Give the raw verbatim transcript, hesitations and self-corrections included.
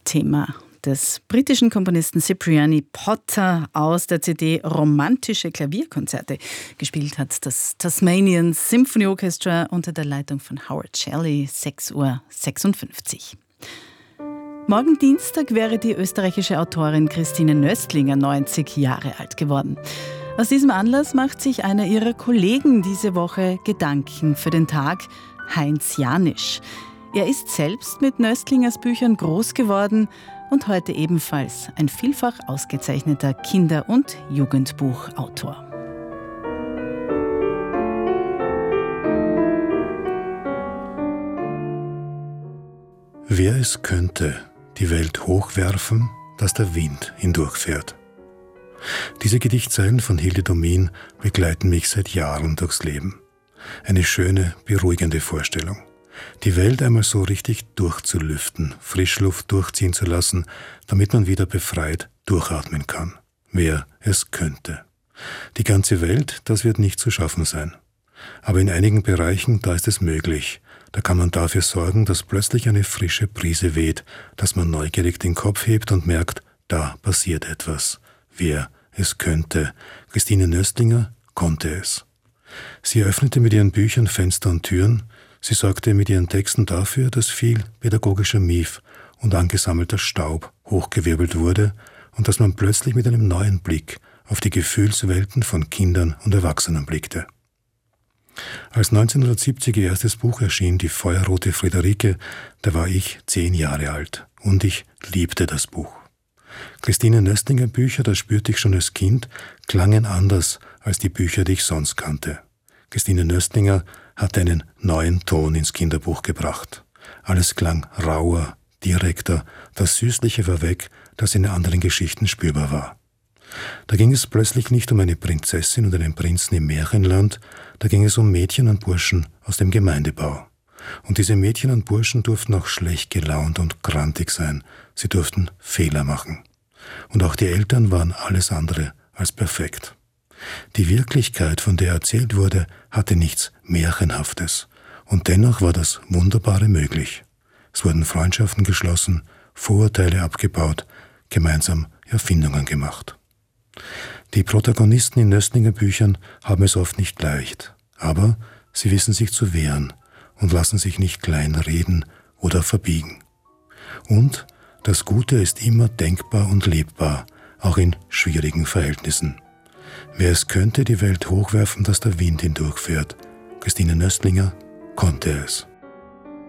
Thema des britischen Komponisten Cipriani Potter aus der C D Romantische Klavierkonzerte. Gespielt hat das Tasmanian Symphony Orchestra unter der Leitung von Howard Shelley, sechs Uhr sechsundfünfzig. Morgen Dienstag wäre die österreichische Autorin Christine Nöstlinger neunzig Jahre alt geworden. Aus diesem Anlass macht sich einer ihrer Kollegen diese Woche Gedanken für den Tag, Heinz Janisch. Er ist selbst mit Nöstlingers Büchern groß geworden und heute ebenfalls ein vielfach ausgezeichneter Kinder- und Jugendbuchautor. Wer es könnte, die Welt hochwerfen, dass der Wind hindurchfährt. Diese Gedichtzeilen von Hilde Domin begleiten mich seit Jahren durchs Leben. Eine schöne, beruhigende Vorstellung. Die Welt einmal so richtig durchzulüften, Frischluft durchziehen zu lassen, damit man wieder befreit durchatmen kann. Wer es könnte. Die ganze Welt, das wird nicht zu schaffen sein. Aber in einigen Bereichen, da ist es möglich. Da kann man dafür sorgen, dass plötzlich eine frische Brise weht, dass man neugierig den Kopf hebt und merkt, da passiert etwas. Wer es könnte. Christine Nöstlinger konnte es. Sie öffnete mit ihren Büchern Fenster und Türen. Sie sorgte mit ihren Texten dafür, dass viel pädagogischer Mief und angesammelter Staub hochgewirbelt wurde und dass man plötzlich mit einem neuen Blick auf die Gefühlswelten von Kindern und Erwachsenen blickte. Als neunzehnhundertsiebzig ihr erstes Buch erschien, Die feuerrote Friederike, da war ich zehn Jahre alt und ich liebte das Buch. Christine Nöstlinger Bücher, das spürte ich schon als Kind, klangen anders als die Bücher, die ich sonst kannte. Christine Nöstlinger hat einen neuen Ton ins Kinderbuch gebracht. Alles klang rauer, direkter, das Süßliche war weg, das in anderen Geschichten spürbar war. Da ging es plötzlich nicht um eine Prinzessin und einen Prinzen im Märchenland, da ging es um Mädchen und Burschen aus dem Gemeindebau. Und diese Mädchen und Burschen durften auch schlecht gelaunt und grantig sein, sie durften Fehler machen. Und auch die Eltern waren alles andere als perfekt. Die Wirklichkeit, von der erzählt wurde, hatte nichts Märchenhaftes. Und dennoch war das Wunderbare möglich. Es wurden Freundschaften geschlossen, Vorurteile abgebaut, gemeinsam Erfindungen gemacht. Die Protagonisten in Nöstlinger Büchern haben es oft nicht leicht, aber sie wissen sich zu wehren und lassen sich nicht klein reden oder verbiegen. Und das Gute ist immer denkbar und lebbar, auch in schwierigen Verhältnissen. Wer es könnte, die Welt hochwerfen, dass der Wind hindurchfährt. Christine Nöstlinger konnte es.